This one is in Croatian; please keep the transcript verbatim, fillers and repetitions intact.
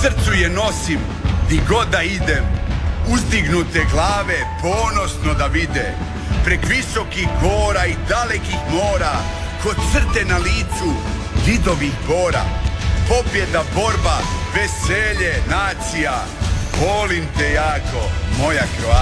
srcu je nosim, di god da idem, uzdignute glave ponosno da vide, prek visokih gora i dalekih mora, kod crte na licu didovih bora. Pobjeda, borba, veselje, nacija, volim te jako, moja Kroacija.